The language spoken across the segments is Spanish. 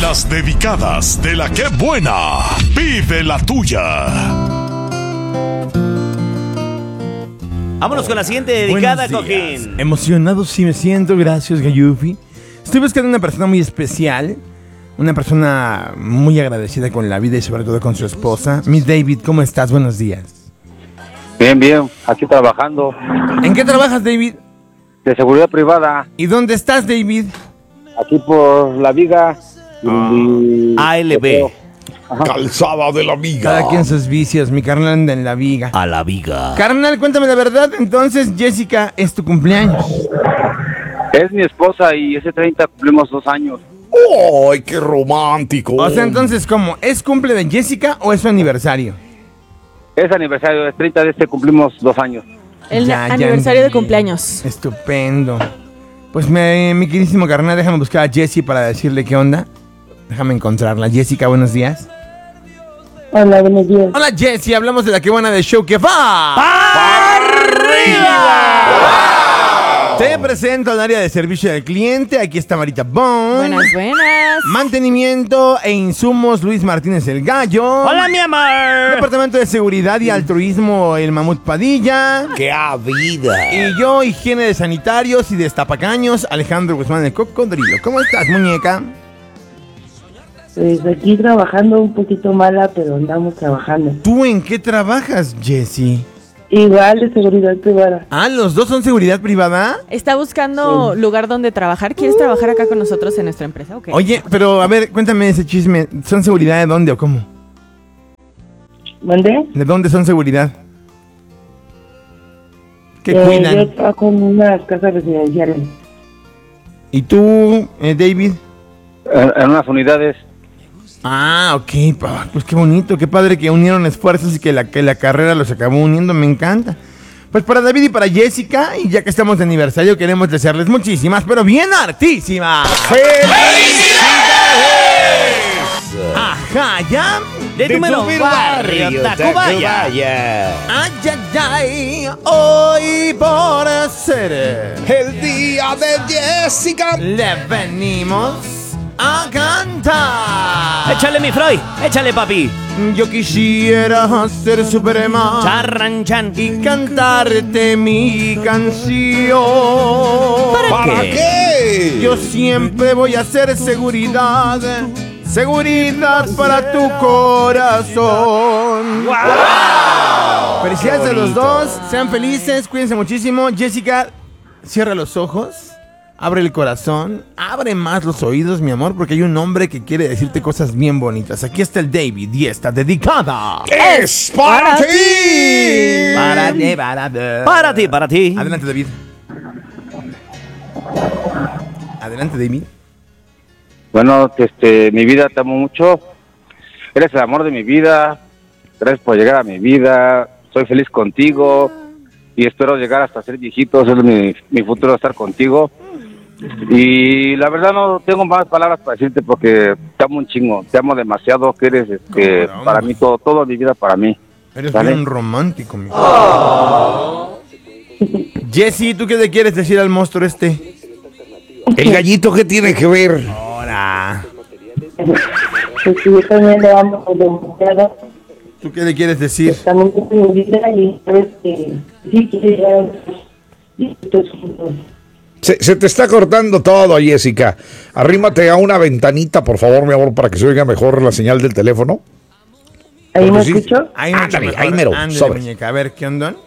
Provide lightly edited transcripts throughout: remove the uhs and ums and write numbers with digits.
Las dedicadas de La Que Buena. Vive la tuya. Vámonos con la siguiente dedicada, Cojín. Emocionado sí me siento, gracias, Gayufi. Estoy buscando una persona muy especial, una persona muy agradecida con la vida y sobre todo con su esposa. Miss David, ¿cómo estás? Buenos días. Bien, bien, aquí trabajando. ¿En qué trabajas, David? De seguridad privada, ¿Y dónde estás, David? aquí por La Viga. ALB. Calzada de la Viga. Cada quien sus vicios, mi carnal anda en la viga. A la viga. Carnal, cuéntame la verdad, entonces, Jessica, es tu cumpleaños. Es mi esposa y ese 30 cumplimos 2 años. ¡Ay, qué romántico! O sea, entonces, ¿cómo? ¿Es cumple de Jessica o es su aniversario? Es aniversario, es 30 de este cumplimos 2 años. El Ya aniversario de entendí. cumpleaños. Estupendo. Pues mi queridísimo carnal, déjame buscar a Jessie para decirle qué onda. Déjame encontrarla. Jessica, buenos días. Hola, buenos días. Hola, Jessie, hablamos de La Que Buena de Show que va. Te presento al área de servicio al cliente. Aquí está Marita Bond. Buenas, buenas. Mantenimiento e insumos, Luis Martínez el Gallo. Hola, mi amor. Departamento de Seguridad y Altruismo, el Mamut Padilla. ¡Qué vida! Y yo, higiene de sanitarios y destapacaños, Alejandro Guzmán el Cocodrilo. ¿Cómo estás, muñeca? Pues aquí trabajando un poquito mala, pero andamos trabajando. ¿Tú en qué trabajas, Jessie? Igual de seguridad privada. Ah, ¿los dos son seguridad privada? ¿Está buscando lugar donde trabajar? ¿Quieres trabajar acá con nosotros en nuestra empresa? Okay. Oye, pero a ver, cuéntame ese chisme. ¿Son seguridad de dónde o cómo? ¿Mandé? ¿De dónde son seguridad? ¿Qué Yo cuidan? trabajo en unas casas residenciales. ¿Y tú, David? En unas unidades. Ah, ok, pues qué bonito, qué padre que unieron esfuerzos y que la carrera los acabó uniendo, me encanta. Pues para David y para Jessica, y ya que estamos de aniversario, queremos desearles muchísimas, pero bien hartísimas. ¡Felicidades! Ajá, ya. De tu mero barrio, Tacubaya. Ay, ay, ay, hoy por ser El día de Jessica. le venimos a cantar. Échale, mi Freud. Échale, papi. Yo quisiera ser Superman Charranchan. y cantarte mi canción. ¿Para qué? Yo siempre voy a hacer seguridad, seguridad para tu corazón. ¡Wow! Felicidades a los dos, sean felices, cuídense muchísimo. Jessica, cierra los ojos, abre el corazón, abre más los oídos, mi amor, porque hay un hombre que quiere decirte cosas bien bonitas. Aquí está el David y está dedicada. ¡Es para ti! Para ti, para ti. Adelante, David. Adelante, David. Bueno, mi vida, te mi mucho. Eres el amor de mi vida. Gracias por llegar a mi vida. Soy feliz contigo. Y espero llegar hasta ser viejito. Ese es mi futuro, estar contigo. Y la verdad no tengo más palabras para decirte porque te amo un chingo. Te amo demasiado. Que eres Caramba. para mí toda mi vida para mí. Eres ¿Vale? bien romántico, mi Jessy, ¿tú qué le quieres decir al monstruo este? ¿El gallito qué tiene que ver? Ahora, Pues yo también le amo demasiado. ¿tú qué le quieres decir? También es mi vida y sabes que sí quiere llegar y todos juntos. Se te está cortando todo, Jessica. Arrímate a una ventanita, por favor, mi amor, para que se oiga mejor la señal del teléfono. ¿Ahí me Porque sí. escucho? Ahí mucho Ándale, mejor. ahí mero, Ándale, sobres. muñeca. A ver, ¿qué onda?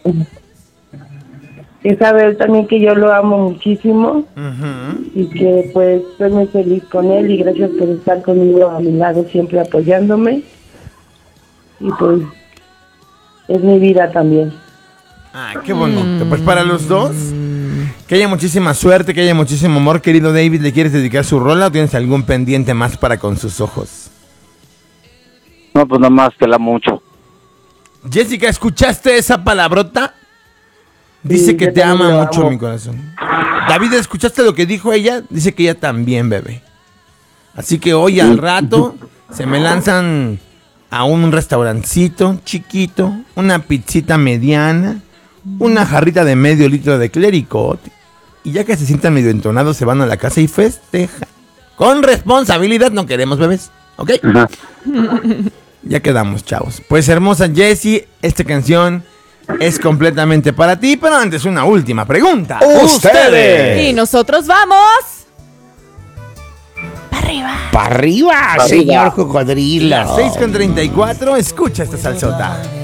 Y sabe también que yo lo amo muchísimo Ujú. y que pues soy muy feliz con él y gracias por estar conmigo a mi lado siempre apoyándome. Y pues es mi vida también. Ah, qué bonito. Pues para los dos, que haya muchísima suerte, que haya muchísimo amor. Querido David, ¿le quieres dedicar su rola o tienes algún pendiente más para con sus ojos? No, pues nada más te la amo mucho. Jessica, ¿escuchaste esa palabrota? Dice Sí, que yo te también ama lo mucho, amo. mi corazón. David, ¿escuchaste lo que dijo ella? Dice que ella también, bebé. Así que hoy al rato se me lanzan a un restaurancito chiquito, una pizzita mediana, una jarrita de medio litro de clericot. Y ya que se sientan medio entonados, se van a la casa y festejan. Con responsabilidad, no queremos bebés, ¿ok? Ajá. Ya quedamos, chavos. Pues hermosa Jessie, esta canción es completamente para ti, pero antes una última pregunta. ¡Ustedes! Y nosotros vamos. ¡Para arriba, señor Cocodrilo! Las 6:34, escucha esta salsota.